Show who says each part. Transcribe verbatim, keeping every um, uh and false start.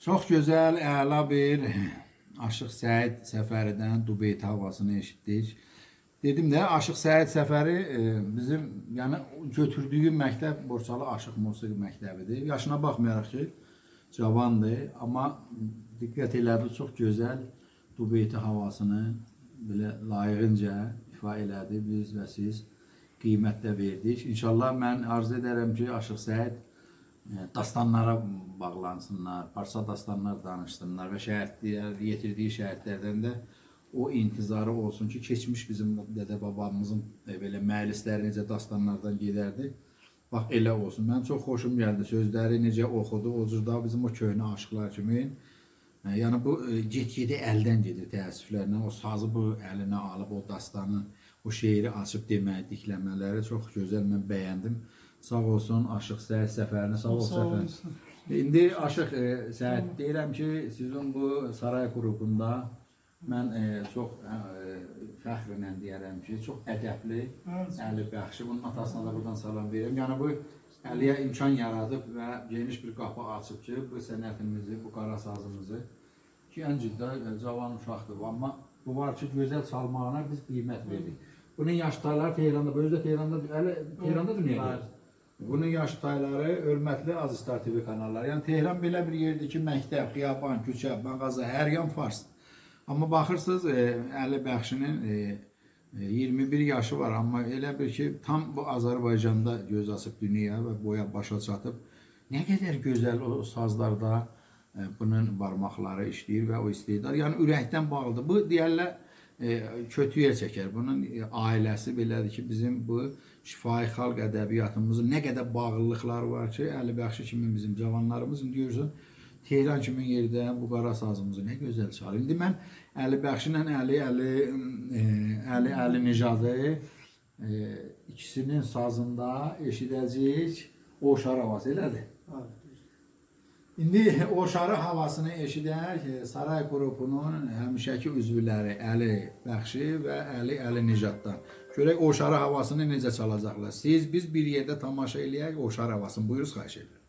Speaker 1: Çox gözəl, əla bir Aşıq Səid Səfəridən Dubeyt havasını eşitdik. Dedim də, Aşıq Səid Səfəri bizim yəni götürdüyü məktəb Borçalı Aşıq Musiqi məktəbidir. Yaşına baxmayaraq ki, cavandır, amma diqqət elədi, çox gözəl Dubeyt havasını belə layiqincə ifa elədi. Biz və siz qiymət də verdik. İnşallah mən arzu edərəm ki, Aşıq Səid dastanlara bağlansınlar, parça dastanlar danışsınlar və şəhidlər, yetirdiyi şəhidlərdən də o intizarı olsun ki, keçmiş bizim dədə babamızın belə məclisləri necə dastanlardan gedərdi. Bax, elə olsun. Mən çox xoşum gəldi, sözləri necə oxudu, o cür da bizim o köhnə aşıqlar kimi. Yəni bu get-gedi əldən gedir təəssüflərlə. O sazı bu əlinə alıb, o dastanı, o şeiri açıb demək, dikləmələri çox gözəl, mən bəyəndim. Sağ olsun Aşıq Səid Səfərini, sağ ol Səfər. İndi Aşıq Səid, deyirəm ki, sizin bu saray qrupunda mən çox fəxrlə deyərəm ki, çox ədəbli Əli Bəxşi, bunun atasına da buradan salam verirəm. Yəni bu Əliyə imkan yaradıb və geniş bir qapı açıb ki, bu sənətimizi, bu qara sazımızı gəncdə cavan uşaqdır. Amma bu var ki, gözəl çalmağına biz qiymət verdik. Bunun yaşlıları Tehranda, bu özdə Tehranda, Tehranda dünyada. Bunun yaşlıları hörmətli Azistar T V kanalları. Yəni Tehran belə bir yerdir ki, məktəb, xiyaban, küçə, mağaza, hər yan farsdır. Amma baxırsınız, Əli Bəxşinin iyirmi bir yaşı var, amma elə bir ki, tam bu Azərbaycanda göz açıb dünya və boya başa çatıb. Nə qədər gözəl o sazlarda bunun barmaqları işləyir və o istedad. Yəni ürəkdən bağlıdır. Bu deyərlər, kötüyə çəkər. Bunun ailəsi belədir ki, bizim bu şifahi xalq ədəbiyyatımızın nə qədər bağlılıqları var ki, Əli Bəxşi kimi bizim cavanlarımız, indi görürsən, Tehran kimi yerdə bu qara sazımızı nə gözəl çalır. İndi mən Əli Bəxşi ilə Əli, Əli, Əli, Əli Nicadı ikisinin sazında eşidəcəyik Oşar havası, elədir? İndi Oşarı havasını eşidək, saray qrupunun həmişəki üzvləri Əli Bəxşi və Əli, Əli Nicaddan. Görək Oşarı havasını necə çalacaqlar. Siz, biz bir yerdə tamaşa eləyək Oşar havasını. Buyuruz, xahiş edirəm.